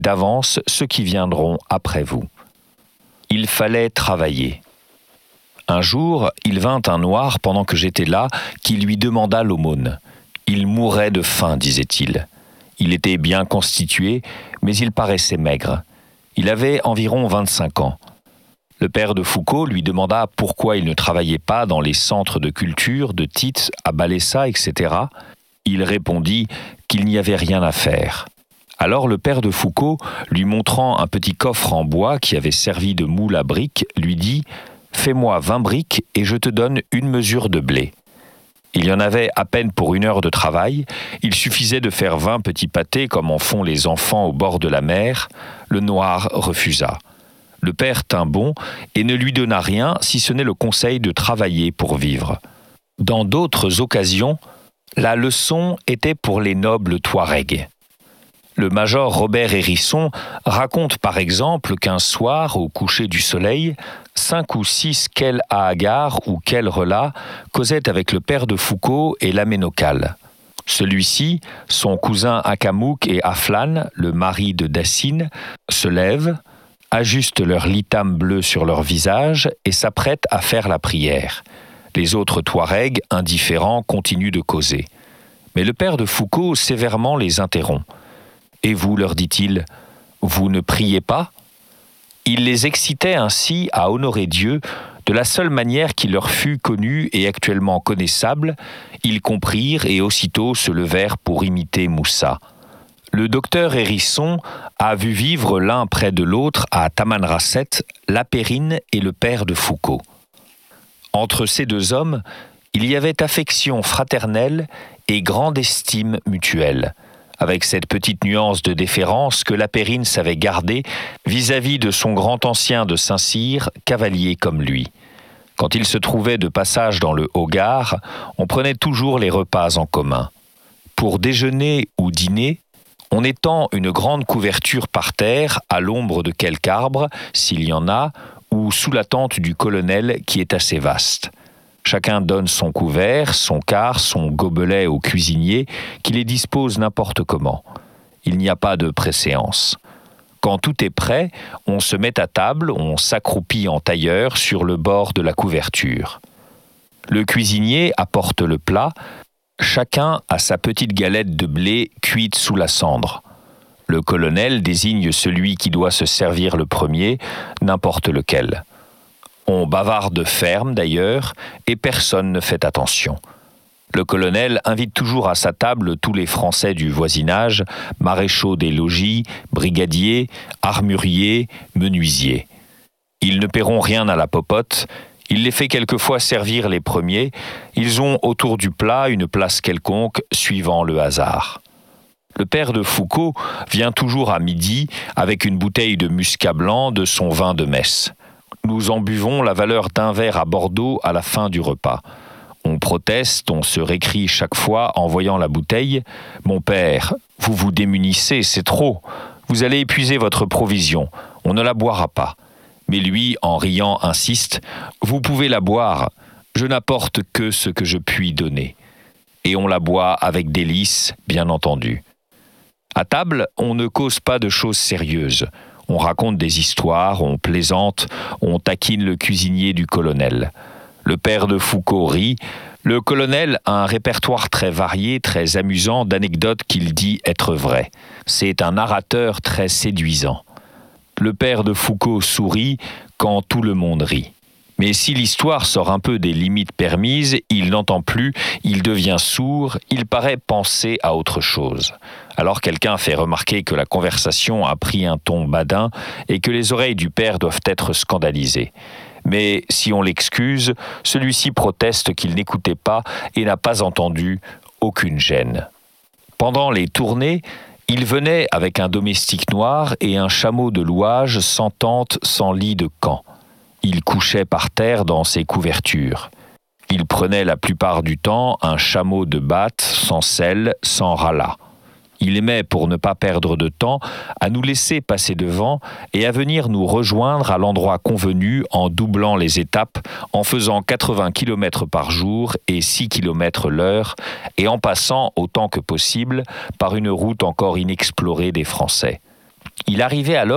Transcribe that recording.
d'avance ceux qui viendront après vous. Il fallait travailler. Un jour, il vint un noir pendant que j'étais là, qui lui demanda l'aumône. Il mourait de faim, disait-il. Il était bien constitué, mais il paraissait maigre. Il avait environ 25 ans. Le père de Foucault lui demanda pourquoi il ne travaillait pas dans les centres de culture de Tite, à Balessa, etc. Il répondit qu'il n'y avait rien à faire. Alors le père de Foucault, lui montrant un petit coffre en bois qui avait servi de moule à briques, lui dit « Fais-moi 20 briques et je te donne une mesure de blé ». Il y en avait à peine pour 1 heure de travail, il suffisait de faire 20 petits pâtés comme en font les enfants au bord de la mer. Le noir refusa. Le père tint bon et ne lui donna rien si ce n'est le conseil de travailler pour vivre. Dans d'autres occasions, la leçon était pour les nobles Touaregs. Le major Robert Hérisson raconte par exemple qu'un soir, au coucher du soleil, 5 ou 6 Kel Ahagar ou Kel Rela causaient avec le père de Foucault et l'Aménocal. Celui-ci, son cousin Akamouk et Aflan, le mari de Dacine, se lèvent, ajustent leur litame bleu sur leur visage et s'apprêtent à faire la prière. Les autres Touaregs, indifférents, continuent de causer. Mais le père de Foucault sévèrement les interrompt. « Et vous, leur dit-il, vous ne priez pas ?» Il les excitait ainsi à honorer Dieu de la seule manière qui leur fût connue et actuellement connaissable. Ils comprirent et aussitôt se levèrent pour imiter Moussa. Le docteur Hérisson a vu vivre l'un près de l'autre à Tamanrasset Lapérine et le père de Foucault. Entre ces deux hommes, il y avait affection fraternelle et grande estime mutuelle, avec cette petite nuance de déférence que Lapérine savait garder vis-à-vis de son grand ancien de Saint-Cyr, cavalier comme lui. Quand il se trouvait de passage dans le Haut-Gard, on prenait toujours les repas en commun. Pour déjeuner ou dîner, on étend une grande couverture par terre à l'ombre de quelque arbre, s'il y en a, ou sous la tente du colonel qui est assez vaste. Chacun donne son couvert, son quart, son gobelet au cuisinier, qui les dispose n'importe comment. Il n'y a pas de préséance. Quand tout est prêt, on se met à table, on s'accroupit en tailleur sur le bord de la couverture. Le cuisinier apporte le plat, chacun a sa petite galette de blé cuite sous la cendre. Le colonel désigne celui qui doit se servir le premier, n'importe lequel. On bavarde ferme d'ailleurs, et personne ne fait attention. Le colonel invite toujours à sa table tous les Français du voisinage, maréchaux des logis, brigadiers, armuriers, menuisiers. Ils ne paieront rien à la popote, il les fait quelquefois servir les premiers, ils ont autour du plat une place quelconque, suivant le hasard. Le père de Foucault vient toujours à midi avec une bouteille de muscat blanc de son vin de messe. Nous en buvons la valeur d'un verre à Bordeaux à la fin du repas. On proteste, on se récrie chaque fois en voyant la bouteille. « Mon père, vous vous démunissez, c'est trop. Vous allez épuiser votre provision. On ne la boira pas. » Mais lui, en riant, insiste. « Vous pouvez la boire. Je n'apporte que ce que je puis donner. » Et on la boit avec délice, bien entendu. À table, on ne cause pas de choses sérieuses. On raconte des histoires, on plaisante, on taquine le cuisinier du colonel. Le père de Foucault rit. Le colonel a un répertoire très varié, très amusant d'anecdotes qu'il dit être vraies. C'est un narrateur très séduisant. Le père de Foucault sourit quand tout le monde rit. Mais si l'histoire sort un peu des limites permises, il n'entend plus, il devient sourd, il paraît penser à autre chose. Alors quelqu'un fait remarquer que la conversation a pris un ton badin et que les oreilles du père doivent être scandalisées. Mais si on l'excuse, celui-ci proteste qu'il n'écoutait pas et n'a pas entendu aucune gêne. Pendant les tournées, il venait avec un domestique noir et un chameau de louage sans tente, sans lit de camp. Il couchait par terre dans ses couvertures. Il prenait la plupart du temps un chameau de batte, sans selle, sans rala. Il aimait, pour ne pas perdre de temps, à nous laisser passer devant et à venir nous rejoindre à l'endroit convenu en doublant les étapes, en faisant 80 km par jour et 6 km l'heure, et en passant autant que possible par une route encore inexplorée des Français. Il arrivait alors